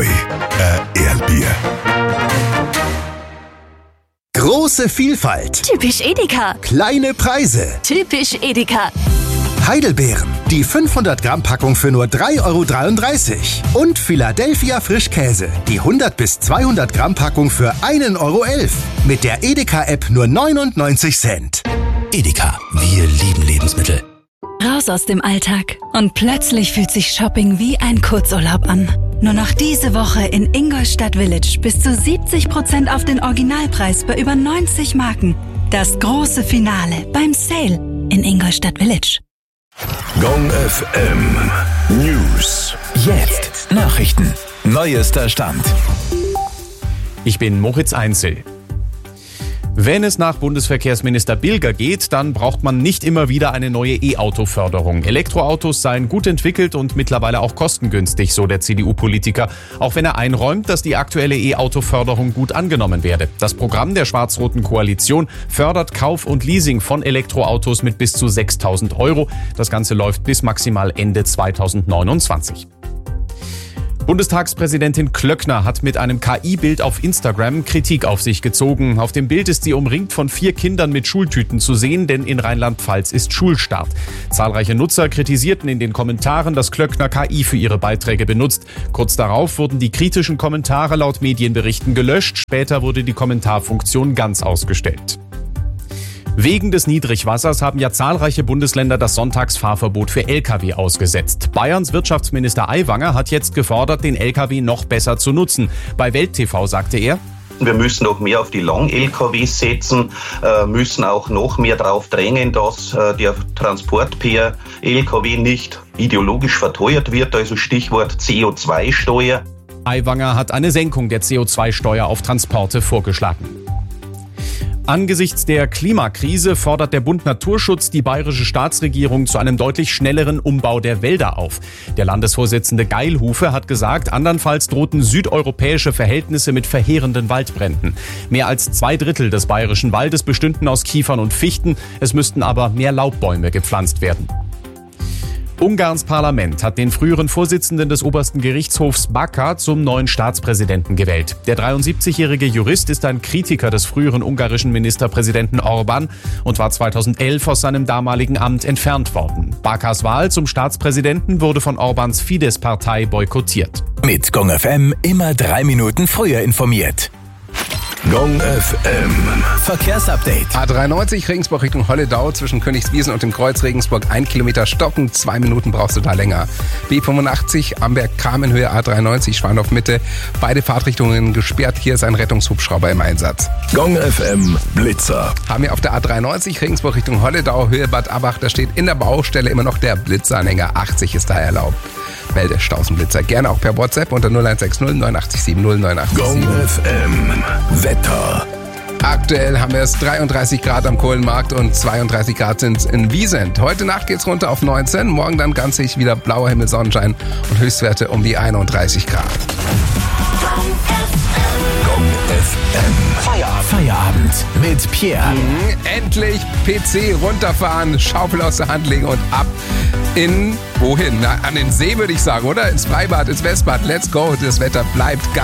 Neu. Erdbier. Große Vielfalt. Typisch Edeka. Kleine Preise. Typisch Edeka. Heidelbeeren. Die 500 Gramm Packung für nur 3,33 €. Und Philadelphia Frischkäse. Die 100 bis 200 Gramm Packung für 1,11 €. Mit der Edeka-App nur 99 Cent. Edeka, wir lieben Lebensmittel. Raus aus dem Alltag. Und plötzlich fühlt sich Shopping wie ein Kurzurlaub an. Nur noch diese Woche in Ingolstadt Village bis zu 70% auf den Originalpreis bei über 90 Marken. Das große Finale beim Sale in Ingolstadt Village. Gong FM News. Jetzt Nachrichten. Neuester Stand. Ich bin Moritz Einzel. Wenn es nach Bundesverkehrsminister Bilger geht, dann braucht man nicht immer wieder eine neue E-Auto-Förderung. Elektroautos seien gut entwickelt und mittlerweile auch kostengünstig, so der CDU-Politiker. Auch wenn er einräumt, dass die aktuelle E-Auto-Förderung gut angenommen werde. Das Programm der schwarz-roten Koalition fördert Kauf und Leasing von Elektroautos mit bis zu 6.000 €. Das Ganze läuft bis maximal Ende 2029. Bundestagspräsidentin Klöckner hat mit einem KI-Bild auf Instagram Kritik auf sich gezogen. Auf dem Bild ist sie umringt von 4 Kindern mit Schultüten zu sehen, denn in Rheinland-Pfalz ist Schulstart. Zahlreiche Nutzer kritisierten in den Kommentaren, dass Klöckner KI für ihre Beiträge benutzt. Kurz darauf wurden die kritischen Kommentare laut Medienberichten gelöscht. Später wurde die Kommentarfunktion ganz ausgestellt. Wegen des Niedrigwassers haben ja zahlreiche Bundesländer das Sonntagsfahrverbot für Lkw ausgesetzt. Bayerns Wirtschaftsminister Aiwanger hat jetzt gefordert, den Lkw noch besser zu nutzen. Bei Welt TV sagte er: Wir müssen auch mehr auf die Lang-LKWs setzen, müssen auch noch mehr darauf drängen, dass der Transport per Lkw nicht ideologisch verteuert wird, also Stichwort CO2-Steuer. Aiwanger hat eine Senkung der CO2-Steuer auf Transporte vorgeschlagen. Angesichts der Klimakrise fordert der Bund Naturschutz die bayerische Staatsregierung zu einem deutlich schnelleren Umbau der Wälder auf. Der Landesvorsitzende Geilhufe hat gesagt, andernfalls drohten südeuropäische Verhältnisse mit verheerenden Waldbränden. Mehr als 2/3 des bayerischen Waldes bestünden aus Kiefern und Fichten. Es müssten aber mehr Laubbäume gepflanzt werden. Ungarns Parlament hat den früheren Vorsitzenden des obersten Gerichtshofs Baka zum neuen Staatspräsidenten gewählt. Der 73-jährige Jurist ist ein Kritiker des früheren ungarischen Ministerpräsidenten Orbán und war 2011 aus seinem damaligen Amt entfernt worden. Bakas Wahl zum Staatspräsidenten wurde von Orbáns Fidesz-Partei boykottiert. Mit Gong FM immer 3 Minuten früher informiert. Gong FM Verkehrsupdate. A93 Regensburg Richtung Holledau zwischen Königswiesen und dem Kreuz Regensburg 1 Kilometer stocken, 2 Minuten brauchst du da länger. B85 Amberg-Kamenhöhe A93 Schwandorf Mitte, beide Fahrtrichtungen gesperrt, hier ist ein Rettungshubschrauber im Einsatz. Gong FM Blitzer. Haben wir auf der A93 Regensburg Richtung Holledau Höhe Bad Abach, da steht in der Baustelle immer noch der Blitzanhänger, 80 ist da erlaubt. Melde Stausenblitzer gerne auch per WhatsApp unter 0160 8970 08970. Gong FM Wetter. Aktuell haben wir es 33 Grad am Kohlenmarkt und 32 Grad sind in Wiesent. Heute Nacht geht's runter auf 19, morgen dann ganzig wieder blauer Himmel, Sonnenschein und Höchstwerte um die 31 Grad. Gong FM Feierabend mit Pierre. Endlich PC runterfahren, Schaufel aus der Hand legen und ab in, wohin? Na, an den See würde ich sagen, oder? Ins Freibad, ins Westbad. Let's go, das Wetter bleibt